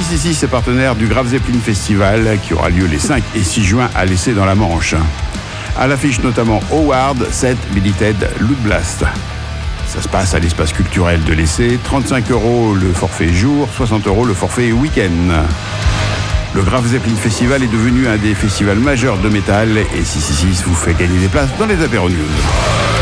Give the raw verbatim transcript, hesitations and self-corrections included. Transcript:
six six est partenaire du Graf Zeppelin Festival qui aura lieu les cinq et six juin à l'Essai dans la Manche. À l'affiche notamment Howard, Set, Milited, Loot Blast. Ça se passe à l'espace culturel de l'Essai, trente-cinq euros le forfait jour, soixante euros le forfait week-end. Le Graf Zeppelin Festival est devenu un des festivals majeurs de métal et six cent soixante-six vous fait gagner des places dans les apéros news.